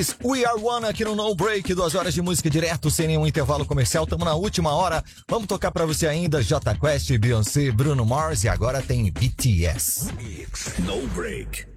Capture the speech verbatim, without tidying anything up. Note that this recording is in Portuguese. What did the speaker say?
We Are One aqui no No Break, duas horas de música direto, sem nenhum intervalo comercial. Tamo na última hora. Vamos tocar pra você ainda Jota Quest, Beyoncé, Bruno Mars e agora tem B T S. No Break.